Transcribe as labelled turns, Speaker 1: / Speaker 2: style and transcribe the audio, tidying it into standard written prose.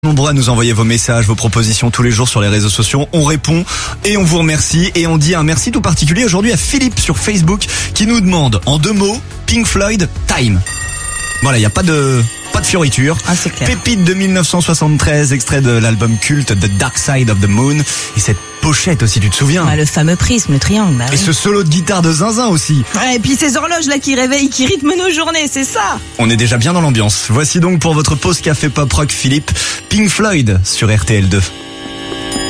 Speaker 1: Nombreux à nous envoyer vos messages, vos propositions tous les jours sur les réseaux sociaux. On répond et on vous remercie. Et on dit un merci tout particulier aujourd'hui à Philippe sur Facebook qui nous demande en 2 mots Pink Floyd Time. Voilà, il n'y a pas de fioriture.
Speaker 2: Ah, c'est clair.
Speaker 1: Pépite de 1973, extrait de l'album culte The Dark Side of the Moon. Et cette pochette aussi, tu te souviens?
Speaker 2: Le fameux prisme, le triangle. Bah
Speaker 1: et
Speaker 2: oui.
Speaker 1: ce solo de guitare de zinzin aussi.
Speaker 2: Ouais, et puis ces horloges là qui réveillent, qui rythment nos journées, c'est ça.
Speaker 1: On est déjà bien dans l'ambiance. Voici donc pour votre pause café pop rock Philippe, Pink Floyd sur RTL2.